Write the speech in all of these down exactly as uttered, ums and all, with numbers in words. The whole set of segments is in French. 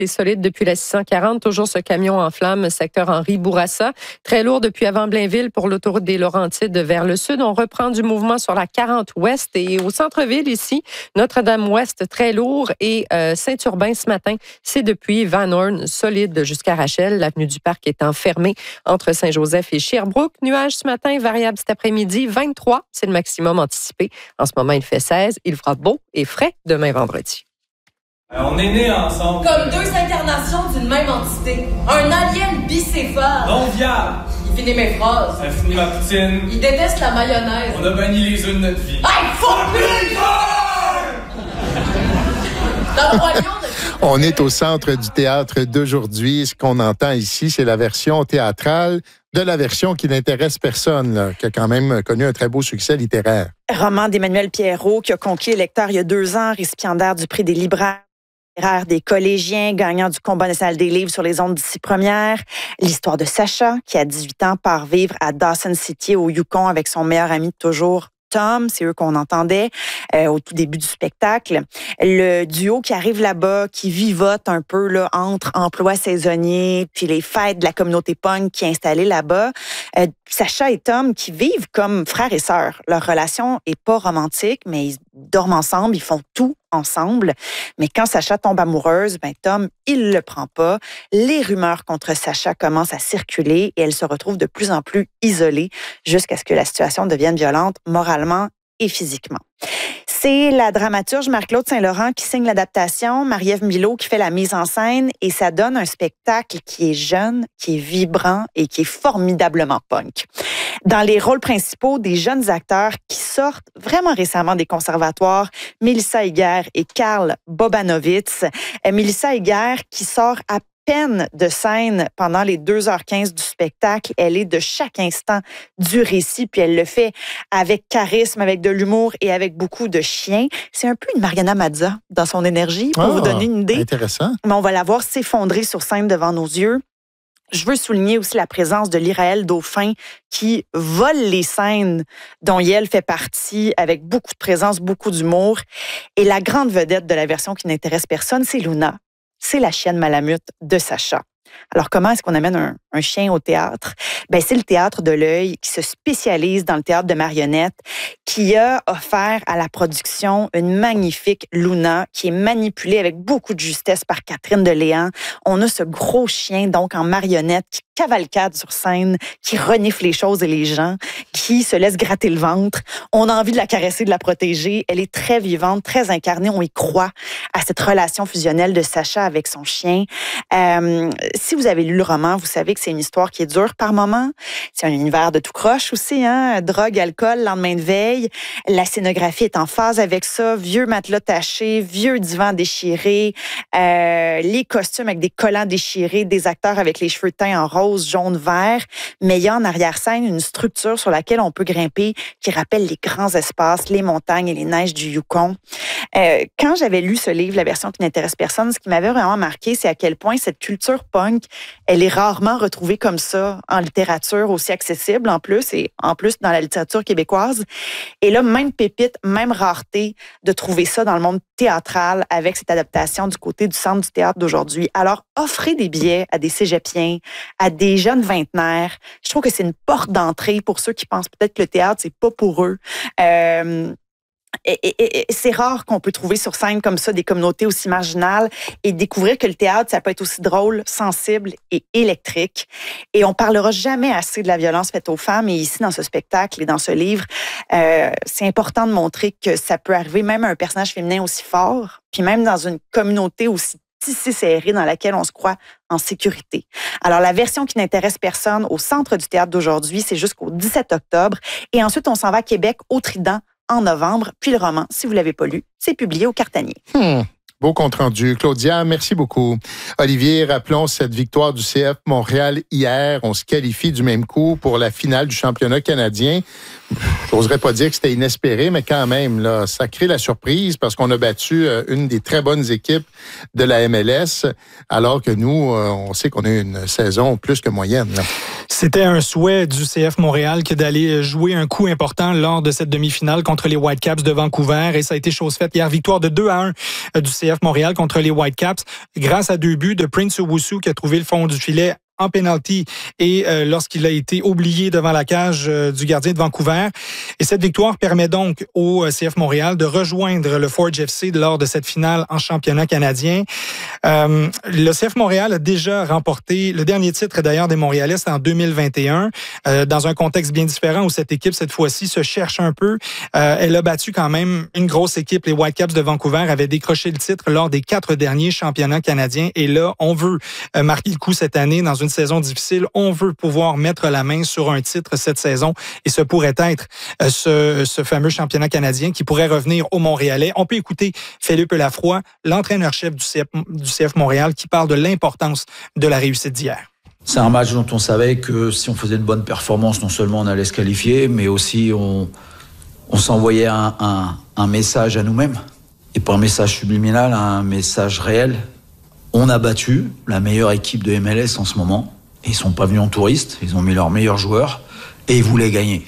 les solides depuis la six cent quarante. Toujours ce camion en flammes, secteur Henri-Bourassa. Très lourd depuis avant Blainville pour l'autoroute des Laurentides vers le sud. On reprend du mouvement sur la quarante ouest et au centre-ville ici, Notre-Dame-Ouest, très lourd et euh, Saint-Urbain ce matin, c'est depuis Van Horn, solide jusqu'à Rachel. L'avenue du Parc étant fermée entre Saint-Joseph et Sherbrooke. Nuages ce matin, variable cet après-midi, vingt-trois, c'est le maximum anticipé. En ce moment, il fait seize. Il fera beau et frais demain vendredi. On est nés ensemble. Comme deux incarnations d'une même entité. Un alien bicéphale. Non viable. Il finit mes phrases. Ça finit ma poutine. Il déteste la mayonnaise. On a banni les œufs de notre vie. Hey, fuck me! Dans le royaume de... On est au centre du théâtre d'aujourd'hui. Ce qu'on entend ici, c'est la version théâtrale de la version qui n'intéresse personne, là, qui a quand même connu un très beau succès littéraire. Roman d'Emmanuel Pierrot qui a conquis les lecteurs il y a deux ans, récipiendaire du prix des libraires des collégiens, gagnant du combat national des livres sur les ondes d'ici première. L'histoire de Sacha, qui à dix-huit ans part vivre à Dawson City au Yukon avec son meilleur ami de toujours, Tom, c'est eux qu'on entendait euh, au tout début du spectacle. Le duo qui arrive là-bas, qui vivote un peu là, entre emploi saisonnier puis les fêtes de la communauté punk qui est installée là-bas. Euh, Sacha et Tom qui vivent comme frères et sœurs. Leur relation est pas romantique, mais ils dorment ensemble, ils font tout ensemble. Mais quand Sacha tombe amoureuse, ben Tom, il le prend pas. Les rumeurs contre Sacha commencent à circuler et elle se retrouve de plus en plus isolée jusqu'à ce que la situation devienne violente moralement et physiquement. C'est la dramaturge Marc-Claude Saint-Laurent qui signe l'adaptation, Marie-Ève Milot qui fait la mise en scène et ça donne un spectacle qui est jeune, qui est vibrant et qui est formidablement punk. Dans les rôles principaux, des jeunes acteurs qui sortent vraiment récemment des conservatoires, Mélissa Higuer et Karl Bobanovitz. Euh, Mélissa Higuer qui sort à peine de scène pendant les deux heures quinze du spectacle. Elle est de chaque instant du récit, puis elle le fait avec charisme, avec de l'humour et avec beaucoup de chien. C'est un peu une Mariana Mazza dans son énergie, pour ah, vous donner une idée. Intéressant. Mais on va la voir s'effondrer sur scène devant nos yeux. Je veux souligner aussi la présence de l'Iraël Dauphin qui vole les scènes dont Yael fait partie avec beaucoup de présence, beaucoup d'humour. Et la grande vedette de la version qui n'intéresse personne, c'est Luna. C'est la chienne Malamute de Sacha. Alors, comment est-ce qu'on amène un, un chien au théâtre? Ben, c'est le Théâtre de l'Œil qui se spécialise dans le théâtre de marionnettes, qui a offert à la production une magnifique Luna qui est manipulée avec beaucoup de justesse par Catherine Deléan. On a ce gros chien, donc en marionnette, qui cavalcade sur scène, qui renifle les choses et les gens, qui se laisse gratter le ventre. On a envie de la caresser, de la protéger. Elle est très vivante, très incarnée. On y croit à cette relation fusionnelle de Sacha avec son chien. Euh, si vous avez lu le roman, vous savez que c'est une histoire qui est dure par moments. C'est un univers de tout croche aussi, hein? Drogue, alcool, lendemain de veille. La scénographie est en phase avec ça. Vieux matelas tachés, vieux divans déchirés, euh, les costumes avec des collants déchirés, des acteurs avec les cheveux teints en rose, jaune, vert. Mais il y a en arrière-scène une structure sur laquelle on peut grimper qui rappelle les grands espaces, les montagnes et les neiges du Yukon. Euh, quand j'avais lu ce livre, la version qui n'intéresse personne, ce qui m'avait vraiment marqué, c'est à quel point cette culture punk, elle est rarement retrouvée comme ça en littérature aussi accessible en plus et en plus dans la littérature québécoise. Et là, même pépite, même rareté de trouver ça dans le monde théâtral avec cette adaptation du côté du Centre du théâtre d'aujourd'hui. Alors, offrez des billets à des cégepiens, à des jeunes vingtenaires. Je trouve que c'est une porte d'entrée pour ceux qui pensent peut-être que le théâtre, c'est pas pour eux. Euh, Et, et, et c'est rare qu'on peut trouver sur scène comme ça des communautés aussi marginales et découvrir que le théâtre, ça peut être aussi drôle, sensible et électrique. Et on parlera jamais assez de la violence faite aux femmes. Et ici, dans ce spectacle et dans ce livre, euh, c'est important de montrer que ça peut arriver même à un personnage féminin aussi fort, puis même dans une communauté aussi tissée serrée dans laquelle on se croit en sécurité. Alors, la version qui n'intéresse personne au Centre du théâtre d'aujourd'hui, c'est jusqu'au dix-sept octobre. Et ensuite, on s'en va à Québec, au Trident, en novembre. Puis le roman, si vous ne l'avez pas lu, c'est publié au Cartanier. Hmm. Beau compte rendu. Claudia, merci beaucoup. Olivier, rappelons cette victoire du C F Montréal hier. On se qualifie du même coup pour la finale du championnat canadien. J'oserais pas dire que c'était inespéré, mais quand même, là, ça crée la surprise parce qu'on a battu une des très bonnes équipes de la M L S, alors que nous, on sait qu'on a une saison plus que moyenne, là. C'était un souhait du C F Montréal que d'aller jouer un coup important lors de cette demi-finale contre les Whitecaps de Vancouver et ça a été chose faite hier. Victoire de deux à un du C C F Montréal contre les Whitecaps grâce à deux buts de Prince Owusu qui a trouvé le fond du filet en penalty et euh, lorsqu'il a été oublié devant la cage euh, du gardien de Vancouver. Et cette victoire permet donc au C F Montréal de rejoindre le Forge F C lors de cette finale en championnat canadien. Euh, le C F Montréal a déjà remporté le dernier titre d'ailleurs des Montréalais en deux mille vingt et un, euh, dans un contexte bien différent où cette équipe, cette fois-ci, se cherche un peu. Euh, elle a battu quand même une grosse équipe. Les Whitecaps de Vancouver avaient décroché le titre lors des quatre derniers championnats canadiens. Et là, on veut euh, marquer le coup cette année dans une saison difficile. On veut pouvoir mettre la main sur un titre cette saison et ce pourrait être euh, ce, ce fameux championnat canadien qui pourrait revenir aux Montréalais. On peut écouter Philippe Lafroy, l'entraîneur-chef du C F, du C F Montréal, qui parle de l'importance de la réussite d'hier. C'est un match dont on savait que si on faisait une bonne performance, non seulement on allait se qualifier, mais aussi on, on s'envoyait un, un, un message à nous-mêmes. Et pas un message subliminal, un message réel. On a battu la meilleure équipe de M L S en ce moment. Et ils sont pas venus en touristes, ils ont mis leurs meilleurs joueurs et ils voulaient gagner.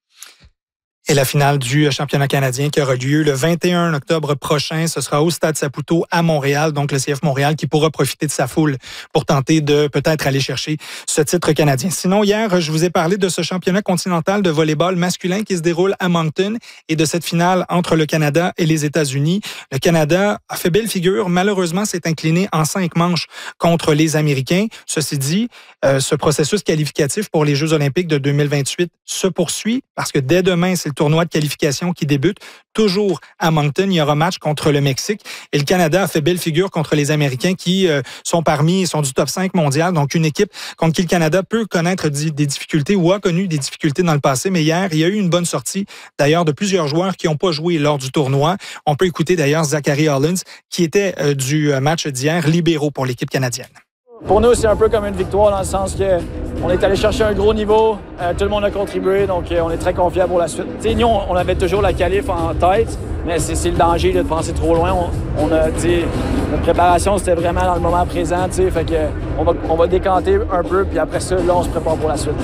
Et la finale du championnat canadien qui aura lieu le vingt et un octobre prochain, ce sera au Stade Saputo à Montréal, donc le C F Montréal qui pourra profiter de sa foule pour tenter de peut-être aller chercher ce titre canadien. Sinon, hier, je vous ai parlé de ce championnat continental de volley-ball masculin qui se déroule à Moncton et de cette finale entre le Canada et les États-Unis. Le Canada a fait belle figure, malheureusement s'est incliné en cinq manches contre les Américains. Ceci dit, euh, ce processus qualificatif pour les Jeux olympiques de deux mille vingt-huit se poursuit parce que dès demain, c'est le tournoi de qualification qui débute. Toujours à Moncton, il y aura match contre le Mexique. Et le Canada a fait belle figure contre les Américains qui euh, sont parmi, sont du top cinq mondial. Donc, une équipe contre qui le Canada peut connaître des difficultés ou a connu des difficultés dans le passé. Mais hier, il y a eu une bonne sortie, d'ailleurs, de plusieurs joueurs qui n'ont pas joué lors du tournoi. On peut écouter d'ailleurs Zachary Hollins, qui était euh, du match d'hier, libéraux pour l'équipe canadienne. Pour nous, c'est un peu comme une victoire dans le sens qu'on est allé chercher un gros niveau, euh, tout le monde a contribué, donc euh, on est très confiants pour la suite. T'sais, nous, on, on avait toujours la qualif en tête, mais c'est, c'est le danger là, de penser trop loin. On, on a, notre préparation, c'était vraiment dans le moment présent, fait que on va, on va décanter un peu, puis après ça, là, on se prépare pour la suite.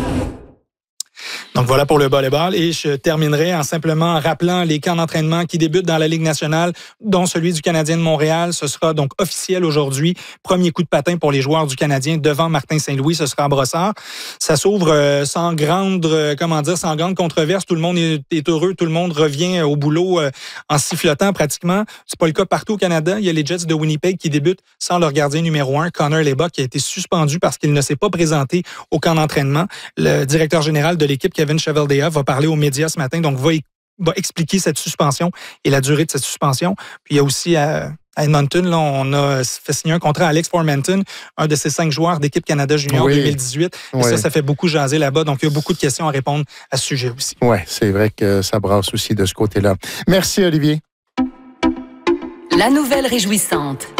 Donc voilà pour le volleyball et je terminerai en simplement rappelant les camps d'entraînement qui débutent dans la Ligue nationale, dont celui du Canadien de Montréal. Ce sera donc officiel aujourd'hui. Premier coup de patin pour les joueurs du Canadien devant Martin Saint-Louis, ce sera à Brossard. Ça s'ouvre euh, sans grande, euh, comment dire, sans grande controverse. Tout le monde est, est heureux, tout le monde revient au boulot euh, en sifflotant pratiquement. C'est pas le cas partout au Canada. Il y a les Jets de Winnipeg qui débutent sans leur gardien numéro un, Connor Leba, qui a été suspendu parce qu'il ne s'est pas présenté au camp d'entraînement. Le directeur général de l'équipe, Kevin Cheveldayoff, va parler aux médias ce matin, donc va, va expliquer cette suspension et la durée de cette suspension. Puis il y a aussi à, à Edmonton, là, on a fait signer un contrat à Alex Formanton, un de ces cinq joueurs d'équipe Canada Junior oui. deux mille dix-huit. Et oui. ça, ça fait beaucoup jaser là-bas. Donc, il y a beaucoup de questions à répondre à ce sujet aussi. Oui, c'est vrai que ça brasse aussi de ce côté-là. Merci, Olivier. La nouvelle réjouissante.